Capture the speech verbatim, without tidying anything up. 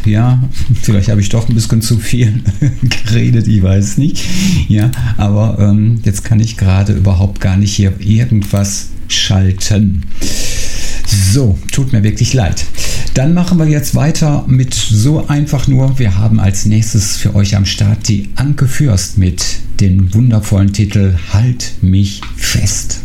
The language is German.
Ja, vielleicht habe ich doch ein bisschen zu viel geredet, ich weiß nicht. Ja, aber ähm, jetzt kann ich gerade überhaupt gar nicht hier irgendwas schalten. So, tut mir wirklich leid. Dann machen wir jetzt weiter mit so einfach nur. Wir haben als nächstes für euch am Start die Anke Fürst mit dem wundervollen Titel Halt mich fest.